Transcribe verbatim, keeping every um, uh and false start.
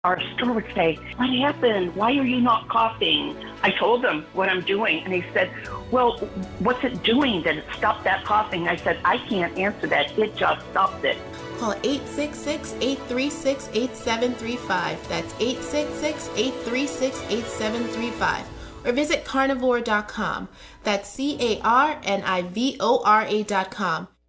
Our store would say, what happened? Why are you not coughing? I told them what I'm doing, and he said, well, what's it doing that it stopped that coughing? I said, I can't answer that. It just stopped it. Call eight six six, eight three six, eight seven three five. That's eight six six, eight three six, eight seven three five. Or visit carnivore dot com. That's C A R N I V O R A dot com.